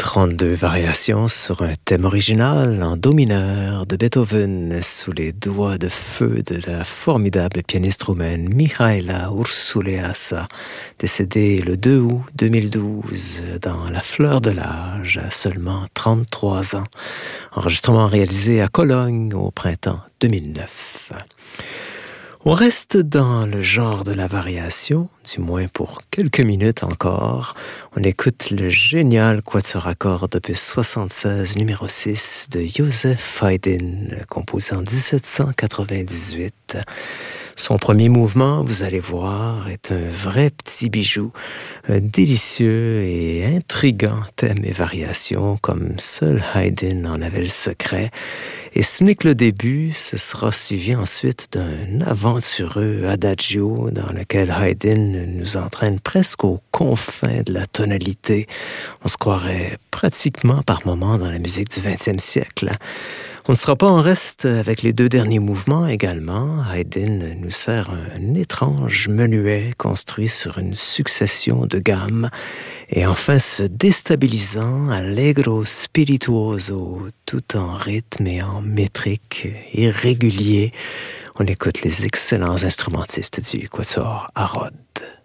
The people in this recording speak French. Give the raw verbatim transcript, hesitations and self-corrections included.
trente-deux variations sur un thème original en do mineur de Beethoven sous les doigts de feu de la formidable pianiste roumaine Mihaela Ursuleasa, décédée le deux août deux mille douze dans la fleur de l'âge à seulement trente-trois ans. Enregistrement réalisé à Cologne au printemps deux mille neuf. On reste dans le genre de la variation, du moins pour quelques minutes encore. On écoute le génial quatuor à cordes opus soixante-seize numéro six de Joseph Haydn, composé en dix-sept cent quatre-vingt-dix-huit. Son premier mouvement, vous allez voir, est un vrai petit bijou, un délicieux et intrigant thème et variation, comme seul Haydn en avait le secret. Et ce n'est que le début, ce sera suivi ensuite d'un aventureux adagio dans lequel Haydn nous entraîne presque aux confins de la tonalité. On se croirait pratiquement par moments dans la musique du vingtième siècle. On ne sera pas en reste avec les deux derniers mouvements également. Haydn nous sert un étrange menuet construit sur une succession de gammes et enfin ce déstabilisant allegro spirituoso tout en rythme et en métrique irrégulier. On écoute les excellents instrumentistes du quatuor à Rhodes.